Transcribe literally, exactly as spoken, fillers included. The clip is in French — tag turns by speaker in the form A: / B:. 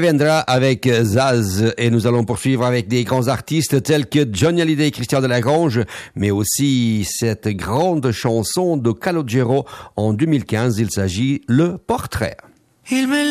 A: Devendra avec Zaz et nous allons poursuivre avec des grands artistes tels que Johnny Hallyday et Christian Delagrange, mais aussi cette grande chanson de Calogero en deux mille quinze. Il s'agit Le Portrait.
B: Il me